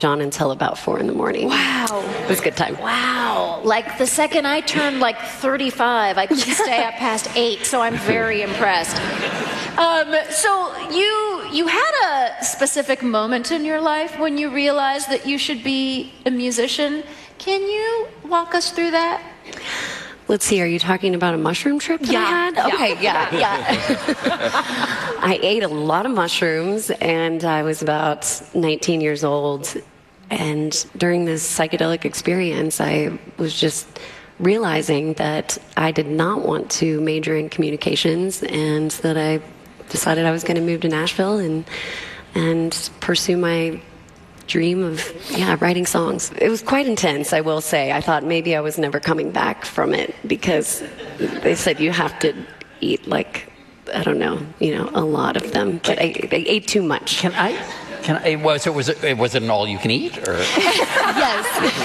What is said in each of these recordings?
on until about 4 in the morning. Wow. It was a good time. Wow. Like the second I turned like 35, I couldn't stay up past 8, so I'm very impressed. So you had a specific moment in your life when you realized that you should be a musician. Can you walk us through that? Let's see, are you talking about a mushroom trip that I had? Okay, yeah. I ate a lot of mushrooms, and I was about 19 years old. And during this psychedelic experience, I was just realizing that I did not want to major in communications, and that I decided I was going to move to Nashville and pursue my dream of writing songs. It was quite intense, I will say. I thought maybe I was never coming back from it, because they said you have to eat like, I don't know, a lot of them. But I ate too much. Can I? Was it an all-you-can-eat? Or? Yes.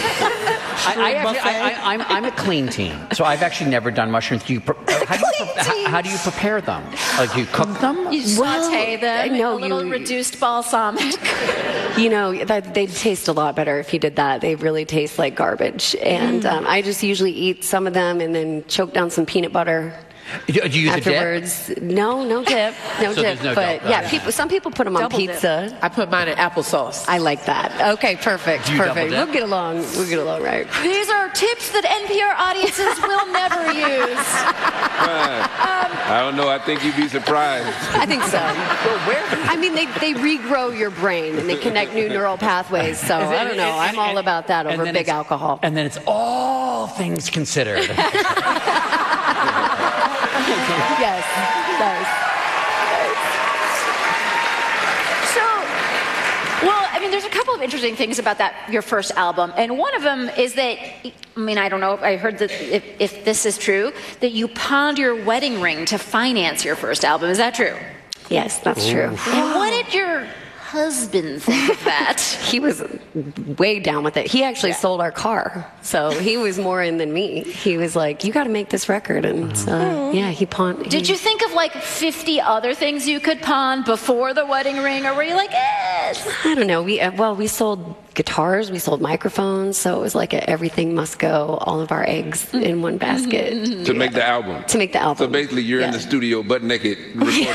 I'm a clean teen, so I've actually never done mushrooms. How do you prepare them? Like, you cook them? You saute them in a little reduced balsamic. They'd taste a lot better if you did that. They really taste like garbage. And I just usually eat some of them and then choke down some peanut butter. Do you use afterwards? A dip? No dip. No so dip. No but doubt, yeah, some people put them on pizza. Dip. I put mine in applesauce. I like that. Okay, perfect. We'll get along. Right. These are tips that NPR audiences will never use. I don't know. I think you'd be surprised. I think so. I mean, they regrow your brain and they connect new neural pathways. So I don't know. I'm all about that over big alcohol. And then it's all things considered. Yes. There's a couple of interesting things about your first album, and one of them is that, I don't know, I heard that if this is true, that you pawned your wedding ring to finance your first album. Is that true? Yes, that's true. And what did your husband think of that? He was way down with it. He actually sold our car, so he was more in than me. He was like, you got to make this record. And so, he pawned. Did you think of like 50 other things you could pawn before the wedding ring, or were you like, I don't know. We sold guitars, we sold microphones, so it was like everything must go, all of our eggs in one basket. To make the album. To make the album. So basically you're in the studio butt naked recording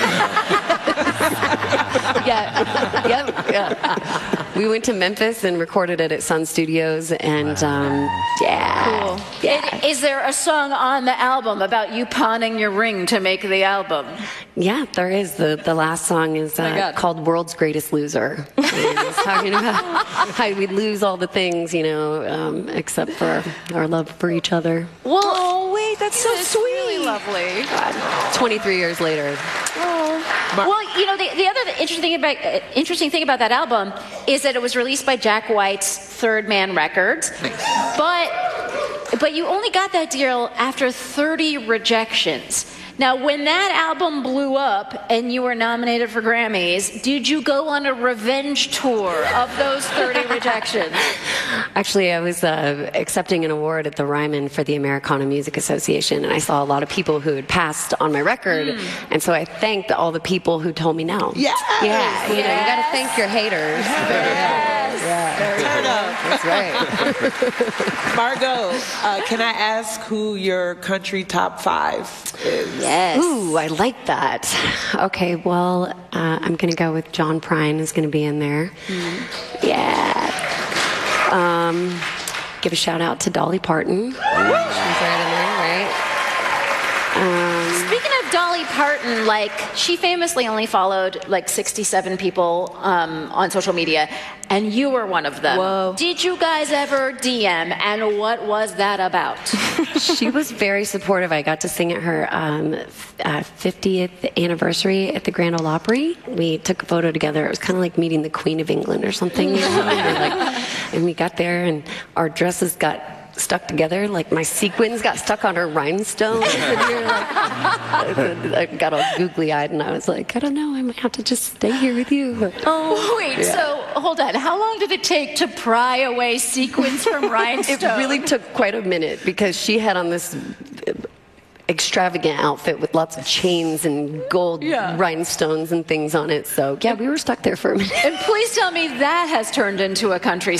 Yeah. We went to Memphis and recorded it at Sun Studios, and cool. Yeah. Is there a song on the album about you pawning your ring to make the album? Yeah, there is. The last song is called World's Greatest Loser. It's talking about how we'd lose all the things, except for our love for each other. Well, wait, that's so sweet. Really lovely. God, 23 years later. Well, the other interesting thing about that album is that it was released by Jack White's Third Man Records. Nice. But you only got that deal after 30 rejections. Now, when that album blew up and you were nominated for Grammys, did you go on a revenge tour of those 30 rejections? Actually, I was accepting an award at the Ryman for the Americana Music Association, and I saw a lot of people who had passed on my record, and so I thanked all the people who told me no. Yes. Yeah, you got to thank your haters. Turn up. That's right. Margot, can I ask who your country top 5 is? Yes. Ooh, I like that. Okay, well, I'm going to go with John Prine is going to be in there. Yeah. Give a shout out to Dolly Parton. She's right in there, right? Speaking of Dolly Parton, she famously only followed 67 people on social media, and you were one of them. Whoa. Did you guys ever DM, and what was that about? She was very supportive. I got to sing at her 50th anniversary at the Grand Ole Opry. We took a photo together. It was kind of like meeting the Queen of England or something. And we got there, and our dresses got stuck together, my sequins got stuck on her rhinestones, and you're I got all googly-eyed, and I was like, I don't know, I might have to just stay here with you. But, So hold on, how long did it take to pry away sequins from rhinestones? It really took quite a minute, because she had on this extravagant outfit with lots of chains and gold rhinestones and things on it. So, yeah, we were stuck there for a minute. And please tell me that has turned into a country